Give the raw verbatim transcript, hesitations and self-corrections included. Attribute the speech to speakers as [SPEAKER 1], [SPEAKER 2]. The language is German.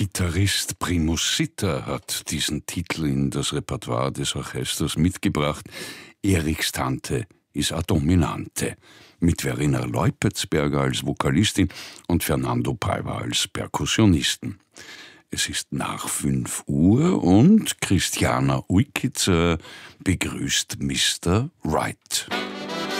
[SPEAKER 1] Gitarrist Primus Sitter hat diesen Titel in das Repertoire des Orchesters mitgebracht. Eriks Tante ist a Dominante, mit Verena Leupetsberger als Vokalistin und Fernando Paiva als Perkussionisten. Es ist nach fünf Uhr und Christiana Uikitzer begrüßt Mister Wright.